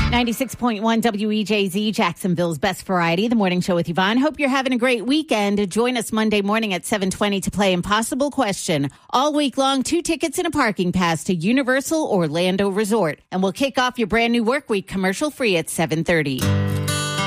96.1 WEJZ, Jacksonville's Best Variety, the morning show with Yvonne. Hope you're having a great weekend. Join us Monday morning at 7:20 to play Impossible Question. All week long, 2 tickets and a parking pass to Universal Orlando Resort. And we'll kick off your brand new work week commercial free at 7:30.